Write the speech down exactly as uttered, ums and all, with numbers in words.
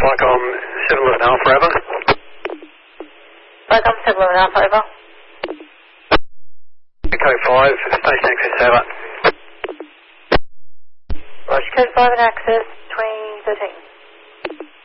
Flycom seven eleven Alpha, over. Flycom seven eleven Alpha, over. Code five, station access, over. Roger, code five and access, twenty thirteen.